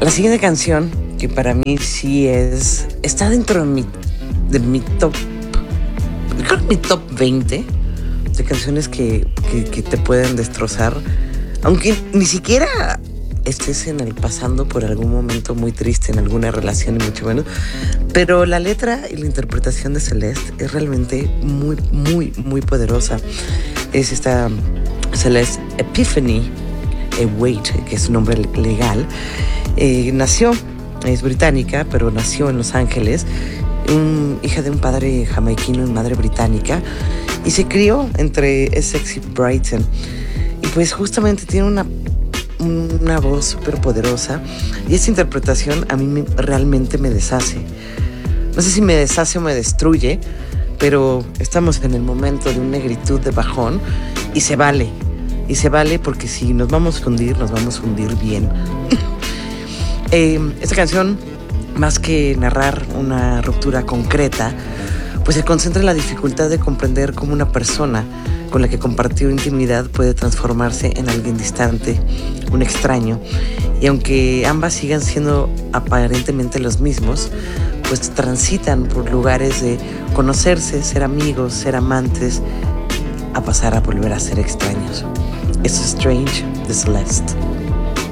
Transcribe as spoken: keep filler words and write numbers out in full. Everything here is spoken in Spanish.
La siguiente canción, que para mí sí es, está dentro de mi, de mi top, creo que mi top veinte de canciones que, que, que te pueden destrozar, aunque ni siquiera estés en el pasando por algún momento muy triste en alguna relación y mucho menos, pero la letra y la interpretación de Celeste es realmente muy, muy, muy poderosa. Es esta Celeste Epiphany Wade, que es su nombre legal. Eh, nació, es británica, pero nació en Los Ángeles, un, hija de un padre jamaiquino y madre británica, y se crió entre Essex y Brighton. Y pues justamente tiene una, una voz súper poderosa, y esa interpretación a mí me, realmente me deshace. No sé si me deshace o me destruye, pero estamos en el momento de una negritud de bajón, y se vale. Y se vale porque si nos vamos a hundir, nos vamos a hundir bien. Eh, esta canción, más que narrar una ruptura concreta, pues se concentra en la dificultad de comprender cómo una persona con la que compartió intimidad puede transformarse en alguien distante, un extraño. Y aunque ambas sigan siendo aparentemente los mismos, pues transitan por lugares de conocerse, ser amigos, ser amantes, a pasar a volver a ser extraños. It's Strange de Celeste.